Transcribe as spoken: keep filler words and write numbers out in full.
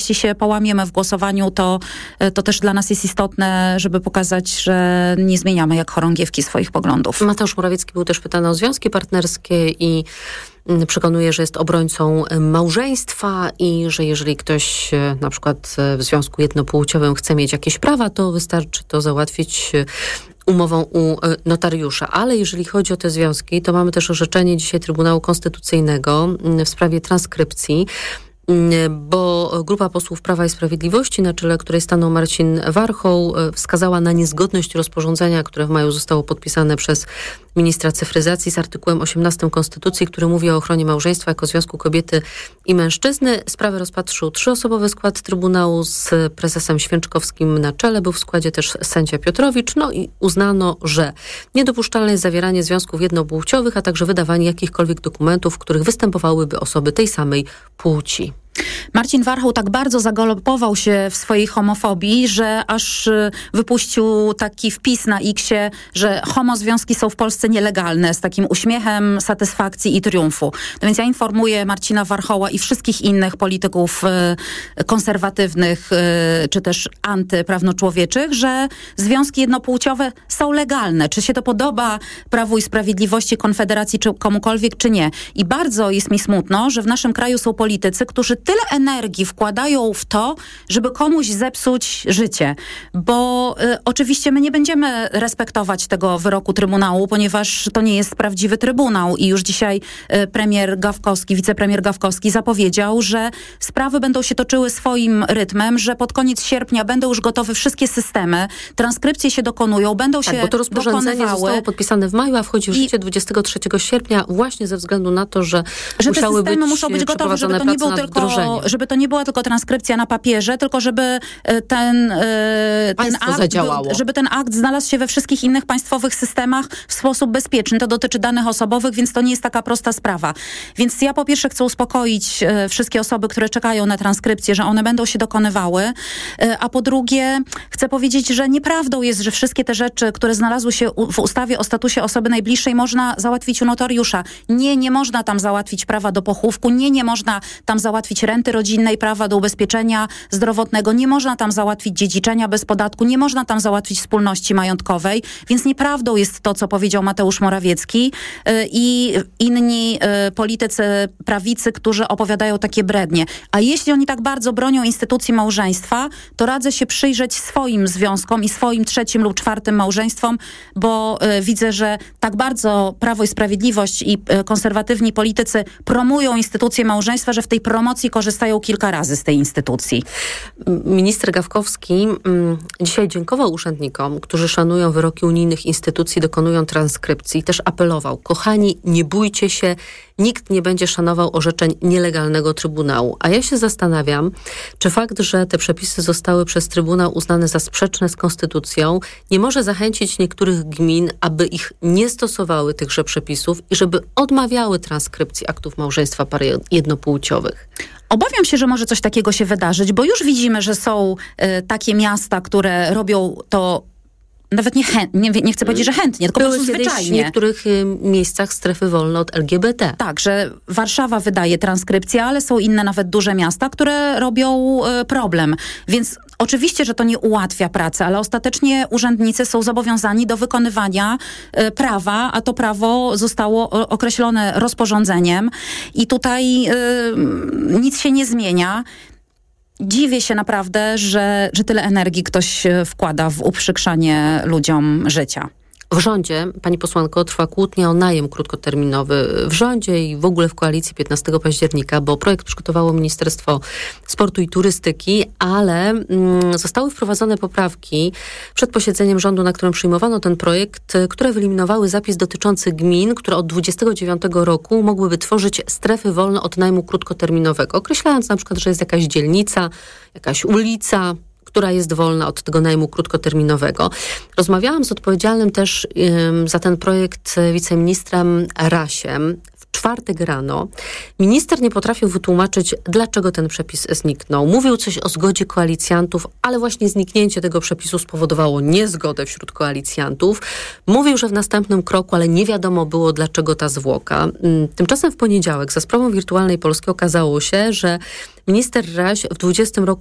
jeśli się połamiemy w głosowaniu, to, to też dla nas jest istotne, żeby pokazać, że nie zmieniamy jak chorągiewki swoich poglądów. Mateusz Morawiecki był też pytany o związki partnerskie i przekonuje, że jest obrońcą małżeństwa i że jeżeli ktoś na przykład w związku jednopłciowym chce mieć jakieś prawa, to wystarczy to załatwić umową u notariusza. Ale jeżeli chodzi o te związki, to mamy też orzeczenie dzisiaj Trybunału Konstytucyjnego w sprawie transkrypcji, bo grupa posłów Prawa i Sprawiedliwości, na czele której stanął Marcin Warchoł, wskazała na niezgodność rozporządzenia, które w maju zostało podpisane przez ministra cyfryzacji z artykułem osiemnastym Konstytucji, który mówi o ochronie małżeństwa jako związku kobiety i mężczyzny. Sprawę rozpatrzył trzyosobowy skład Trybunału z prezesem Święczkowskim na czele. Był w składzie też sędzia Piotrowicz. No i uznano, że niedopuszczalne jest zawieranie związków jednopłciowych, a także wydawanie jakichkolwiek dokumentów, w których występowałyby osoby tej samej płci. Marcin Warchoł tak bardzo zagalopował się w swojej homofobii, że aż wypuścił taki wpis na X-ie, że homozwiązki są w Polsce nielegalne, z takim uśmiechem satysfakcji i triumfu. No więc ja informuję Marcina Warchoła i wszystkich innych polityków y, konserwatywnych y, czy też antyprawnoczłowieczych, że związki jednopłciowe są legalne. Czy się to podoba Prawu i Sprawiedliwości, Konfederacji czy komukolwiek, czy nie. I bardzo jest mi smutno, że w naszym kraju są politycy, którzy tyle energii wkładają w to, żeby komuś zepsuć życie. Bo y, oczywiście my nie będziemy respektować tego wyroku Trybunału, ponieważ to nie jest prawdziwy Trybunał i już dzisiaj y, premier Gawkowski, wicepremier Gawkowski zapowiedział, że sprawy będą się toczyły swoim rytmem, że pod koniec sierpnia będą już gotowe wszystkie systemy, transkrypcje się dokonują, będą tak, się bo to rozporządzenie dokonywały. Zostało podpisane w maju, a wchodzi w życie dwudziestego trzeciego sierpnia właśnie ze względu na to, że, że musiały te systemy być muszą być gotowe, żeby to nie był tylko, żeby to nie była tylko transkrypcja na papierze, tylko żeby ten, ten akt, był, żeby ten akt znalazł się we wszystkich innych państwowych systemach w sposób bezpieczny. To dotyczy danych osobowych, więc to nie jest taka prosta sprawa. Więc ja po pierwsze chcę uspokoić wszystkie osoby, które czekają na transkrypcję, że one będą się dokonywały, a po drugie chcę powiedzieć, że nieprawdą jest, że wszystkie te rzeczy, które znalazły się w ustawie o statusie osoby najbliższej, można załatwić u notariusza. Nie, nie można tam załatwić prawa do pochówku, nie, nie można tam załatwić renty rodzinnej, prawa do ubezpieczenia zdrowotnego, nie można tam załatwić dziedziczenia bez podatku, nie można tam załatwić wspólności majątkowej, więc nieprawdą jest to, co powiedział Mateusz Morawiecki yy, i inni yy, politycy prawicy, którzy opowiadają takie brednie. A jeśli oni tak bardzo bronią instytucji małżeństwa, to radzę się przyjrzeć swoim związkom i swoim trzecim lub czwartym małżeństwom, bo yy, widzę, że tak bardzo Prawo i Sprawiedliwość i yy, konserwatywni politycy promują instytucję małżeństwa, że w tej promocji korzystają kilka razy z tej instytucji. Minister Gawkowski mm, dzisiaj dziękował urzędnikom, którzy szanują wyroki unijnych instytucji, dokonują transkrypcji i też apelował: kochani, nie bójcie się, nikt nie będzie szanował orzeczeń nielegalnego Trybunału. A ja się zastanawiam, czy fakt, że te przepisy zostały przez Trybunał uznane za sprzeczne z Konstytucją, nie może zachęcić niektórych gmin, aby ich nie stosowały tychże przepisów i żeby odmawiały transkrypcji aktów małżeństwa par jednopłciowych. Obawiam się, że może coś takiego się wydarzyć, bo już widzimy, że są y, takie miasta, które robią to nawet nie, chę- nie, nie chcę powiedzieć, że chętnie, tylko Były po prostu zwyczajnie. w niektórych y, miejscach strefy wolne od L G B T. Tak, że Warszawa wydaje transkrypcję, ale są inne nawet duże miasta, które robią y, problem. Więc oczywiście, że to nie ułatwia pracy, ale ostatecznie urzędnicy są zobowiązani do wykonywania y, prawa, a to prawo zostało o, określone rozporządzeniem i tutaj y, nic się nie zmienia. Dziwię się naprawdę, że, że tyle energii ktoś wkłada w uprzykrzanie ludziom życia. W rządzie, pani posłanko, trwa kłótnia o najem krótkoterminowy w rządzie i w ogóle w koalicji piętnastego października, bo projekt przygotowało Ministerstwo Sportu i Turystyki, ale mm, zostały wprowadzone poprawki przed posiedzeniem rządu, na którym przyjmowano ten projekt, które wyeliminowały zapis dotyczący gmin, które od dwudziestego dziewiątego roku mogłyby tworzyć strefy wolne od najmu krótkoterminowego, określając na przykład, że jest jakaś dzielnica, jakaś ulica, która jest wolna od tego najmu krótkoterminowego. Rozmawiałam z odpowiedzialnym też ym, za ten projekt wiceministrem Rasiem. czwartek rano. Minister nie potrafił wytłumaczyć, dlaczego ten przepis zniknął. Mówił coś o zgodzie koalicjantów, ale właśnie zniknięcie tego przepisu spowodowało niezgodę wśród koalicjantów. Mówił, że w następnym kroku, ale nie wiadomo było, dlaczego ta zwłoka. Tymczasem w poniedziałek za sprawą Wirtualnej Polski okazało się, że minister Raś w dwudziestym roku